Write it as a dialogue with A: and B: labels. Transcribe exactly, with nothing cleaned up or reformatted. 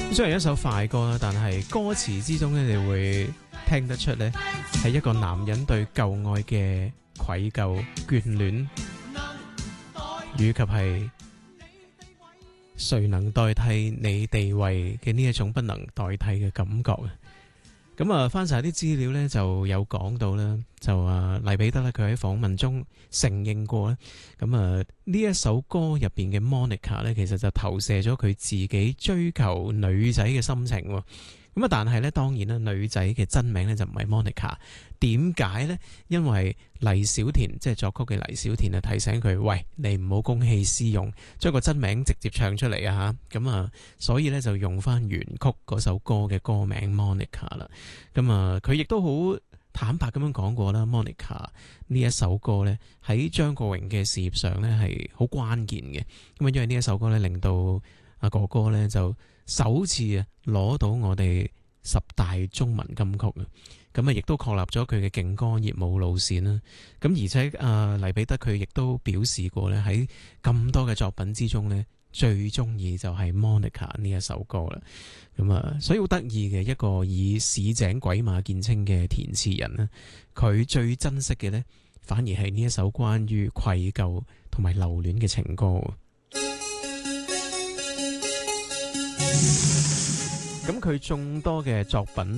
A: 雖然一首快歌啦，但係歌詞之中咧，你會聽得出咧，係一個男人對舊愛嘅愧疚、眷戀，以及係誰能代替你地位嘅呢一種不能代替嘅感覺啊！咁啊，翻晒啲資料咧，就有講到啦，就啊黎彼得咧，佢喺訪問中承認過咧，咁啊呢一首歌入邊嘅 Monica 咧，其實就投射咗佢自己追求女仔嘅心情喎。咁啊，但係咧，當然啦，女仔嘅真名咧就唔係 Monica。點解呢？因為黎小田即係作曲嘅黎小田啊，提醒佢：喂，你唔好公器私用，將個真名直接唱出嚟啊！嚇，咁啊，所以咧就用翻原曲嗰首歌嘅歌名 Monica 啦。咁啊，佢亦都好坦白咁樣講過啦 ，Monica 呢一首歌咧喺張國榮嘅事業上咧係好關鍵嘅。咁啊，因為呢一首歌咧令到阿哥哥咧就首次啊攞到我哋十大中文金曲啊，咁啊亦都確立咗佢嘅勁歌熱舞路線啦。咁而且啊黎彼得佢亦都表示過咧，喺咁多嘅作品之中咧，最中意就係 Monica 呢一首歌啦。咁啊，所以好得意嘅一個以市井鬼馬見稱嘅填詞人咧，佢最珍惜嘅咧，反而係呢一首關於愧疚同埋留戀嘅情歌。咁佢眾多嘅作品